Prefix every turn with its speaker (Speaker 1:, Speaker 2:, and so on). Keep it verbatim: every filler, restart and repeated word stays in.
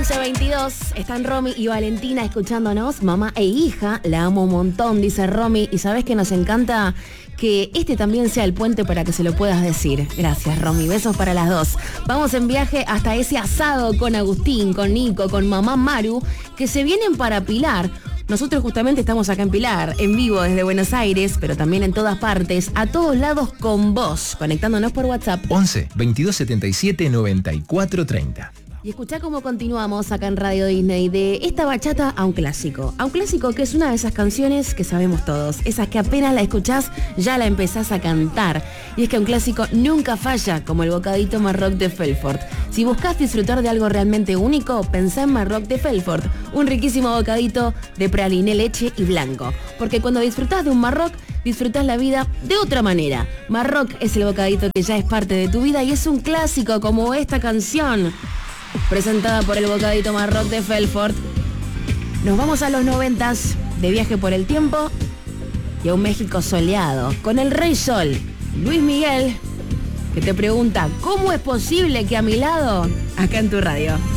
Speaker 1: once veintidós, están Romy y Valentina escuchándonos, mamá e hija, la amo un montón, dice Romy, y sabes que nos encanta que este también sea el puente para que se lo puedas decir. Gracias, Romy, besos para las dos. Vamos en viaje hasta ese asado con Agustín, con Nico, con mamá Maru, que se vienen para Pilar. Nosotros justamente estamos acá en Pilar, en vivo desde Buenos Aires, pero también en todas partes, a todos lados con vos, conectándonos por WhatsApp.
Speaker 2: once veintidós setenta y siete noventa y cuatro treinta.
Speaker 1: Y escuchá cómo continuamos acá en Radio Disney, de esta bachata a un clásico. A un clásico que es una de esas canciones que sabemos todos, esas que apenas la escuchás ya la empezás a cantar. Y es que un clásico nunca falla, como el bocadito Marroc de Felfort. Si buscás disfrutar de algo realmente único, pensá en Marroc de Felfort, un riquísimo bocadito de praliné, leche y blanco. Porque cuando disfrutás de un Marroc, disfrutás la vida de otra manera. Marroc es el bocadito que ya es parte de tu vida y es un clásico como esta canción, presentada por el bocadito Marroc de Felfort. Nos vamos a los noventas, de viaje por el tiempo y a un México soleado, con el Rey Sol, Luis Miguel, que te pregunta, ¿cómo es posible que a mi lado? Acá en tu radio.